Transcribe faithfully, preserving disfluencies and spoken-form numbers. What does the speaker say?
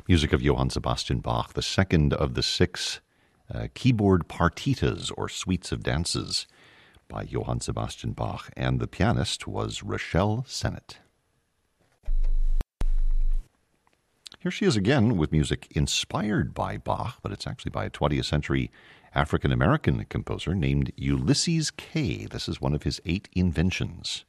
Music of Johann Sebastian Bach, the second of the six uh, keyboard partitas, or suites of dances, by Johann Sebastian Bach, and the pianist was Rachel Sennett. Here she is again with music inspired by Bach, but it's actually by a twentieth century African-American composer named Ulysses Kay. This is one of his eight inventions.